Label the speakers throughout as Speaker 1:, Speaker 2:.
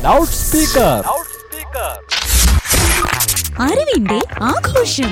Speaker 1: Loud speaker.
Speaker 2: അറിവിന്റെ ആഘോഷം.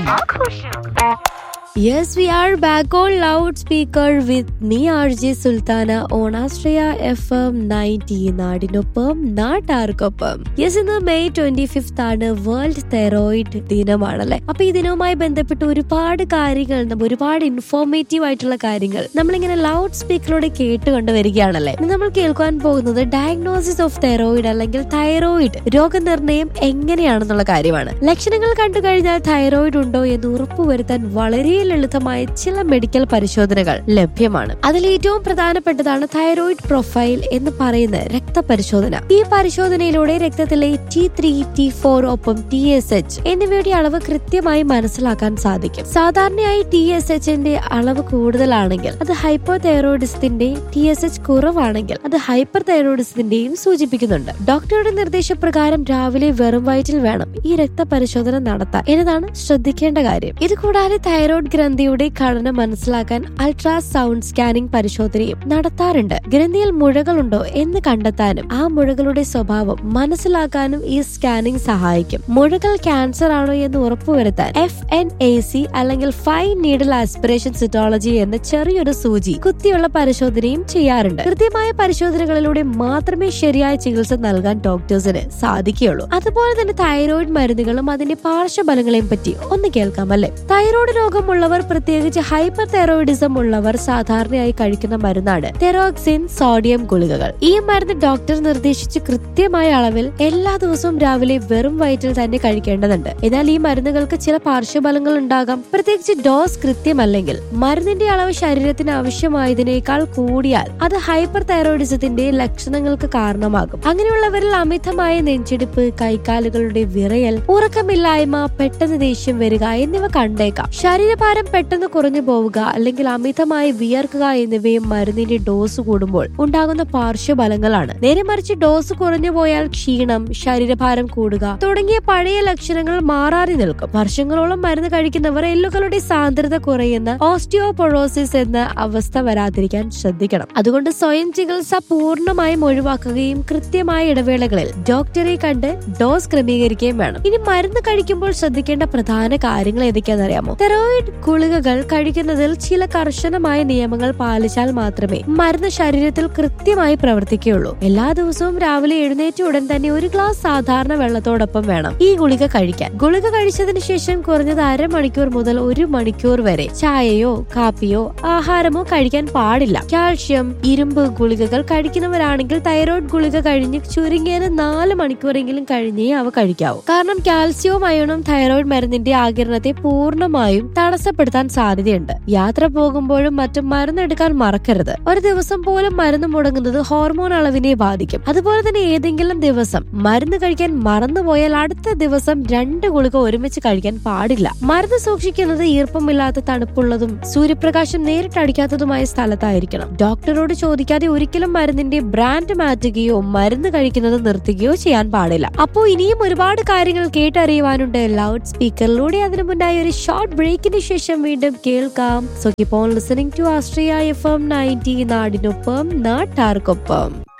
Speaker 3: Yes, we are back on loudspeaker with me RJ Sultana on Astraya FM 90 നാടിനൊപ്പം നാട്ടാർക്കൊപ്പം. Yes, ഇന്ന് May 25 ആണ് വേൾഡ് തൈറോയിഡ് ദിനമാണല്ലേ. അപ്പൊ ഈ ദിനവുമായി ബന്ധപ്പെട്ട് ഒരുപാട് കാര്യങ്ങൾ, ഒരുപാട് ഇൻഫോർമേറ്റീവ് ആയിട്ടുള്ള കാര്യങ്ങൾ നമ്മളിങ്ങനെ ലൗഡ് സ്പീക്കറിലൂടെ കേട്ടുകൊണ്ടുവരികയാണല്ലേ. നമ്മൾ കേൾക്കാൻ പോകുന്നത് ഡയഗ്നോസിസ് ഓഫ് തൈറോയിഡ് അല്ലെങ്കിൽ തൈറോയിഡ് രോഗനിർണയം എങ്ങനെയാണെന്നുള്ള കാര്യമാണ്. ലക്ഷണങ്ങൾ കണ്ടു കഴിഞ്ഞാൽ തൈറോയിഡ് ഉണ്ടോ എന്ന് ഉറപ്പുവരുത്താൻ വളരെ ലളിതമായ ചില മെഡിക്കൽ പരിശോധനകൾ ലഭ്യമാണ്. അതിൽ ഏറ്റവും പ്രധാനപ്പെട്ടതാണ് തൈറോയിഡ് പ്രൊഫൈൽ എന്ന് പറയുന്ന രക്തപരിശോധന. ഈ പരിശോധനയിലൂടെ രക്തത്തിലെ T3, T4 ഒപ്പം TSH എന്നിവയുടെ അളവ് കൃത്യമായി മനസ്സിലാക്കാൻ സാധിക്കും. സാധാരണയായി TSHന്റെ അളവ് കൂടുതലാണെങ്കിൽ അത് ഹൈപ്പോ തൈറോയിഡിസത്തിന്റെ, TSH കുറവാണെങ്കിൽ അത് ഹൈപ്പർ തൈറോയിഡിസത്തിന്റെയും സൂചിപ്പിക്കുന്നുണ്ട്. ഡോക്ടറുടെ നിർദ്ദേശപ്രകാരം രാവിലെ വെറും വയറ്റിൽ വേണം ഈ രക്തപരിശോധന നടത്താൻ എന്നതാണ് ശ്രദ്ധിക്കേണ്ട കാര്യം. ഇത് കൂടാതെ തൈറോയിഡ് ഗ്രന്ഥിയുടെ ഘടന മനസ്സിലാക്കാൻ അൾട്രാസൗണ്ട് സ്കാനിംഗ് പരിശോധനയും നടത്താറുണ്ട്. ഗ്രന്ഥിയിൽ മുഴകളുണ്ടോ എന്ന് കണ്ടെത്താനും ആ മുഴകളുടെ സ്വഭാവം മനസ്സിലാക്കാനും ഈ സ്കാനിംഗ് സഹായിക്കും. മുഴകൾ ക്യാൻസർ ആണോ എന്ന് ഉറപ്പുവരുത്താൻ FNAC അല്ലെങ്കിൽ ഫൈൻ നീഡിൽ ആസ്പിറേഷൻ സിറ്റോളജി എന്ന ചെറിയൊരു സൂചി കുത്തിയുള്ള പരിശോധനയും ചെയ്യാറുണ്ട്. കൃത്യമായ പരിശോധനകളിലൂടെ മാത്രമേ ശരിയായ ചികിത്സ നൽകാൻ ഡോക്ടേഴ്സിന് സാധിക്കുകയുള്ളൂ. അതുപോലെ തന്നെ തൈറോയിഡ് മരുന്നുകളും അതിന്റെ പാർശ്വഫലങ്ങളെയും പറ്റി ഒന്ന് കേൾക്കാമല്ലേ. തൈറോയിഡ് രോഗമുള്ളവർ, പ്രത്യേകിച്ച് ഹൈപ്പർ തൈറോയിഡിസം ഉള്ളവർ സാധാരണയായി കഴിക്കുന്ന മരുന്നാണ് തെറോക്സിൻ സോഡിയം ഗുളികകൾ. ഈ മരുന്ന് ഡോക്ടർ നിർദ്ദേശിച്ച് കൃത്യമായ അളവിൽ എല്ലാ ദിവസവും രാവിലെ വെറും വയറ്റിൽ തന്നെ കഴിക്കേണ്ടതുണ്ട്. എന്നാൽ ഈ മരുന്നുകൾക്ക് ചില പാർശ്വഫലങ്ങൾ ഉണ്ടാകാം. പ്രത്യേകിച്ച് ഡോസ് കൃത്യമല്ലെങ്കിൽ മരുന്നിന്റെ അളവ് ശരീരത്തിന് ആവശ്യമായതിനേക്കാൾ കൂടിയാൽ അത് ഹൈപ്പർ തൈറോയിഡിസത്തിന്റെ ലക്ഷണങ്ങൾക്ക് കാരണമാകും. അങ്ങനെയുള്ളവരിൽ അമിതമായ നെഞ്ചിടിപ്പ്, കൈകാലുകളുടെ വിറയൽ, ഉറക്കമില്ലായ്മ, പെട്ടെന്ന് ദേഷ്യം വരിക എന്നിവ കണ്ടേക്കാം. ശരീരഭാരം പെട്ടെന്ന് കുറഞ്ഞു പോവുക അല്ലെങ്കിൽ അമിതമായി വിയർക്കുക എന്നിവയും മരുന്നിന്റെ ഡോസ് കൂടുമ്പോൾ ഉണ്ടാകുന്ന പാർശ്വഫലങ്ങളാണ്. നേരെ മറിച്ച് ഡോസ് കുറഞ്ഞു പോയാൽ ക്ഷീണം, ശരീരഭാരം കൂടുക തുടങ്ങിയ പഴയ ലക്ഷണങ്ങൾ മാറാതെ നിൽക്കും. വർഷങ്ങളോളം മരുന്ന് കഴിക്കുന്നവർ എല്ലുകളുടെ സാന്ദ്രത കുറയുന്ന ഓസ്റ്റിയോപൊറോസിസ് എന്ന അവസ്ഥ വരാതിരിക്കാൻ ശ്രദ്ധിക്കണം. അതുകൊണ്ട് സ്വയം ചികിത്സ പൂർണ്ണമായും ഒഴിവാക്കുകയും കൃത്യമായ ഇടവേളകളിൽ ഡോക്ടറെ കണ്ട് ഡോസ് ക്രമീകരിക്കുകയും വേണം. ഇനി മരുന്ന് കഴിക്കുമ്പോൾ ശ്രദ്ധിക്കേണ്ട പ്രധാന കാര്യങ്ങൾ ഏതൊക്കെയാണെന്നറിയാമോ? തെറോയിഡ് ഗുളികകൾ കഴിക്കുന്നതിൽ ചില കർശനമായ നിയമങ്ങൾ പാലിച്ചാൽ മാത്രമേ മരുന്ന് ശരീരത്തിൽ കൃത്യമായി പ്രവർത്തിക്കുകയുള്ളൂ. എല്ലാ ദിവസവും രാവിലെ എഴുന്നേറ്റ ഉടൻ തന്നെ ഒരു ഗ്ലാസ് സാധാരണ വെള്ളത്തോടൊപ്പം വേണം ഈ ഗുളിക കഴിക്കാൻ. ഗുളിക കഴിച്ചതിന് ശേഷം കുറഞ്ഞത് അരമണിക്കൂർ മുതൽ 1 മണിക്കൂർ വരെ ചായയോ കാപ്പിയോ ആഹാരമോ കഴിക്കാൻ പാടില്ല. കാൽഷ്യം, ഇരുമ്പ് ഗുളികകൾ കഴിക്കുന്നവരാണെങ്കിൽ തൈറോയിഡ് ഗുളിക കഴിഞ്ഞ് ചുരുങ്ങിയത് 4 മണിക്കൂറെങ്കിലും കഴിഞ്ഞേ അവ കഴിക്കാവൂ. കാരണം കാൽസ്യവും അയണും തൈറോയിഡ് മരുന്നിന്റെ ആകിരണത്തെ പൂർണ്ണമായും തടസ്സപ്പെടുത്താൻ സാധ്യതയുണ്ട്. യാത്ര പോകുമ്പോഴും മറ്റും മരുന്നെടുക്കാൻ മറക്കരുത്. ഒരു ദിവസം പോലും മരുന്ന് മുടങ്ങുന്നത് ഹോർമോൺ അളവിനെ ബാധിക്കും. അതുപോലെ തന്നെ ഏതെങ്കിലും ദിവസം മരുന്ന് കഴിക്കാൻ മറന്നുപോയാൽ അടുത്ത ദിവസം 2 ഗുളിക ഒരുമിച്ച് കഴിക്കാൻ പാടില്ല. മരുന്ന് സൂക്ഷിക്കുന്നത് ഈർപ്പമില്ലാത്ത, തണുപ്പുള്ളതും സൂര്യപ്രകാശം നേരിട്ടടിക്കാത്തതുമായ സ്ഥലത്തായിരിക്കണം. ഡോക്ടറോട് ചോദിക്കാതെ ഒരിക്കലും മരുന്നിന്റെ ബ്രാൻഡ് മാറ്റുകയോ മരുന്ന് കഴിക്കുന്നത് നിർത്തുകയോ ചെയ്യാൻ പാടില്ല. അപ്പോ ഇനിയും ഒരുപാട് കാര്യങ്ങൾ കേട്ടറിയുവാനുണ്ട് ലൗഡ് സ്പീക്കറിലൂടെ. അതിനു മുന്നായി ഒരു ഷോർട്ട് ബ്രേക്കിന് ശേഷം വീണ്ടും കേൾക്കാം. So keep on listening to Austria FM 90 നാടിനൊപ്പം നാട്ടാർക്കൊപ്പം.